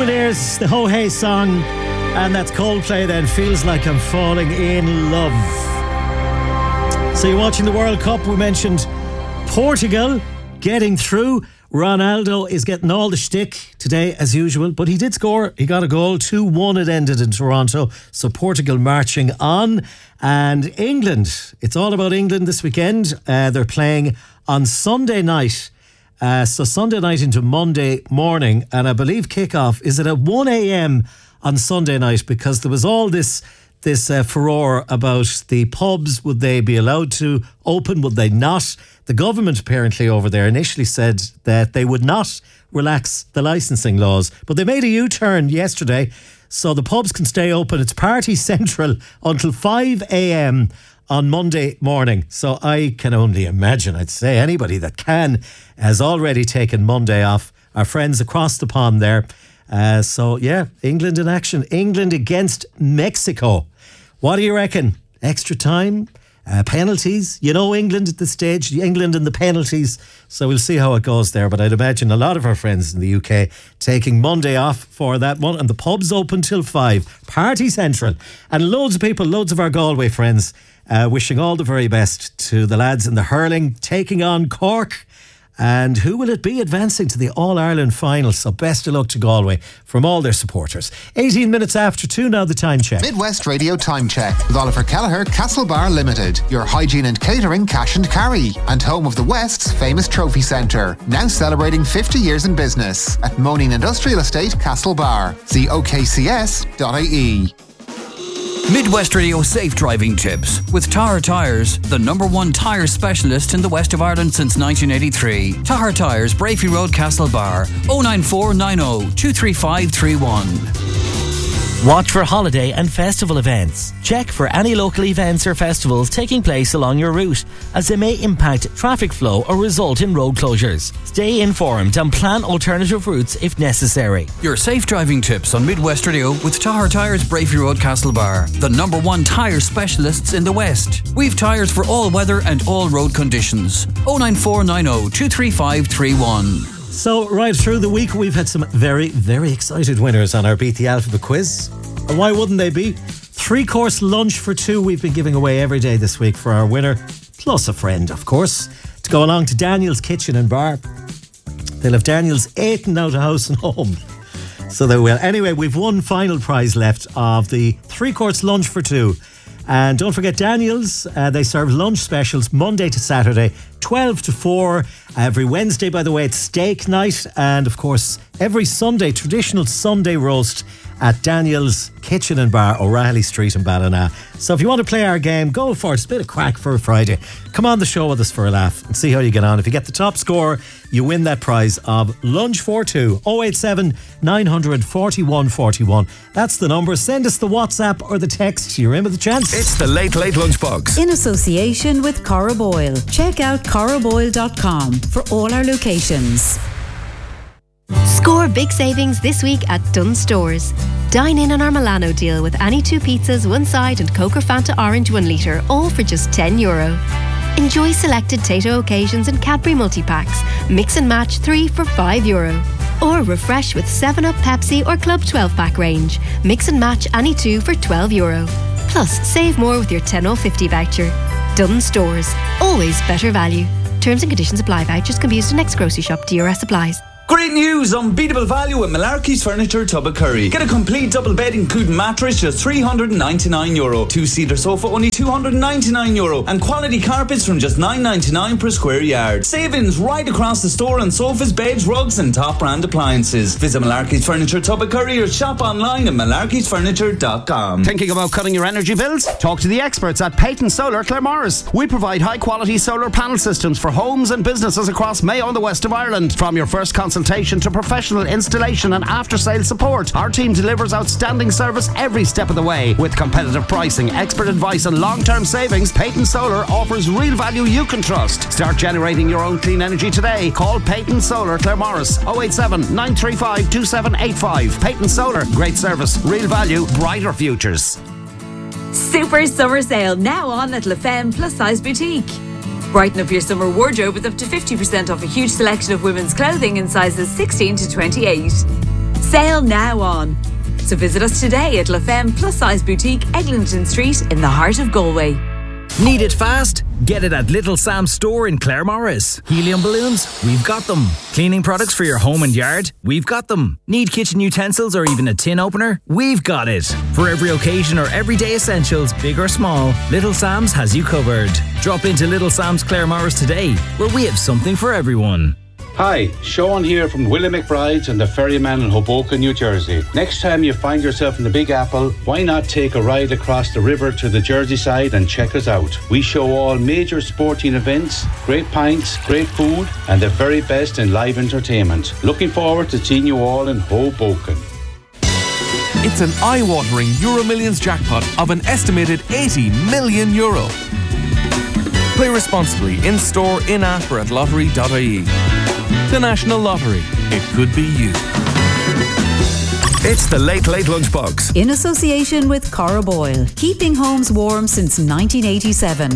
Lumineers, the Ho Hey song, and that's Coldplay then, Feels Like I'm Falling in Love. So you're watching the World Cup. We mentioned Portugal getting through. Ronaldo is getting all the shtick today as usual, but he did score. He got a goal. 2-1 it ended in Toronto. So Portugal marching on. And England, it's all about England this weekend. They're playing on Sunday night. So Sunday night into Monday morning, and I believe kickoff is at 1 a.m. on Sunday night, because there was all this furore about the pubs. Would they be allowed to open? Would they not? The government apparently over there initially said that they would not relax the licensing laws, but they made a U-turn yesterday, so the pubs can stay open. It's party central until 5 a.m. on Monday morning. So I can only imagine, I'd say anybody that can has already taken Monday off. Our friends across the pond there. So yeah, England in action. England against Mexico. What do you reckon? Extra time? Penalties? You know England at this stage. England and the penalties. So we'll see how it goes there. But I'd imagine a lot of our friends in the UK taking Monday off for that one. And the pub's open till 5. Party central. And loads of people, loads of our Galway friends, wishing all the very best to the lads in the hurling, taking on Cork. And who will it be advancing to the All-Ireland final? So best of luck to Galway from all their supporters. 18 minutes after 2 now, the time check. Midwest Radio Time Check with Oliver Kelleher, Castlebar Limited. Your hygiene and catering cash and carry. And home of the West's famous trophy centre. Now celebrating 50 years in business. At Moaning Industrial Estate, Castlebar. See okcs.ie. Midwest Radio Safe Driving Tips with Tahar Tyres, the #1 tyre specialist in the west of Ireland since 1983. Tahar Tyres, Brafey Road, Castlebar. 09490 23531. Watch for holiday and festival events. Check for any local events or festivals taking place along your route, as they may impact traffic flow or result in road closures. Stay informed and plan alternative routes if necessary. Your safe driving tips on Midwest Radio with Tahar Tyres, Brafey Road, Castlebar, the #1 tyre specialists in the West. We've tyres for all weather and all road conditions. 09490 23531. So right through the week we've had some very, very excited winners on our Beat the Alphabet quiz. And why wouldn't they be? 3-course lunch for 2 we've been giving away every day this week for our winner, plus a friend of course, to go along to Daniel's Kitchen and Bar. They'll have Daniel's eating out of house and home. So they will. Anyway, we've one final prize left of the 3-course lunch for 2. And don't forget Daniel's, they serve lunch specials Monday to Saturday, 12 to 4. Every Wednesday, by the way, it's steak night. And of course, every Sunday, traditional Sunday roast at Daniel's Kitchen and Bar, O'Reilly Street in Ballina. So if you want to play our game, go for it. It's a bit of crack for a Friday. Come on the show with us for a laugh and see how you get on. If you get the top score, you win that prize of lunch for 2. 087 900 4141. That's the number. Send us the WhatsApp or the text. You're in with a chance. It's the Late Late Lunchbox. In association with Corra Boyle. Check out corraboyle.com for all our locations. Score big savings this week at Dunnes Stores. Dine in on our Milano deal with any 2 pizzas, 1 side and Coke or Fanta Orange 1 litre, all for just €10. Enjoy selected Tato occasions and Cadbury multi-packs. Mix and match 3 for €5. Or refresh with 7up, Pepsi or Club 12-pack range. Mix and match any 2 for €12. Plus, save more with your 10/50 voucher. Dunnes Stores. Always better value. Terms and conditions apply. Vouchers can be used in next grocery shop. DRS applies. Great news! Unbeatable value with Malarkey's Furniture, Tubbercurry. Get a complete double bed including mattress, just €399. 2-seater sofa, only €299. And quality carpets from just $9.99 per square yard. Savings right across the store on sofas, beds, rugs and top brand appliances. Visit Malarkey's Furniture, Tubbercurry or shop online at malarkeysfurniture.com. Thinking about cutting your energy bills? Talk to the experts at Peyton Solar Claremorris. We provide high quality solar panel systems for homes and businesses across Mayo and the west of Ireland. From your first consultation to professional installation and after-sale support, our team delivers outstanding service every step of the way. With competitive pricing, expert advice and long-term savings, Peyton Solar offers real value you can trust. Start generating your own clean energy today. Call Peyton Solar Claremorris 087 935 2785. Peyton Solar, great service, real value, brighter futures. Super summer sale now on at La Femme Plus Size Boutique. Brighten up your summer wardrobe with up to 50% off a huge selection of women's clothing in sizes 16 to 28. Sale now on. So visit us today at La Femme Plus Size Boutique, Eglinton Street in the heart of Galway. Need it fast? Get it at Little Sam's store in Claremorris. Helium balloons? We've got them. Cleaning products for your home and yard? We've got them. Need kitchen utensils or even a tin opener? We've got it. For every occasion or everyday essentials, big or small, Little Sam's has you covered. Drop into Little Sam's Claremorris today, where we have something for everyone. Hi, Sean here from William McBride's and the Ferryman in Hoboken, New Jersey. Next time you find yourself in the Big Apple, why not take a ride across the river to the Jersey side and check us out? We show all major sporting events, great pints, great food, and the very best in live entertainment. Looking forward to seeing you all in Hoboken. It's an eye-watering Euro Millions jackpot of an estimated €80 million. Play responsibly in-store, in-app or at lottery.ie. The National Lottery. It could be you. It's the Late Late Lunchbox. In association with Cora Boyle. Keeping homes warm since 1987.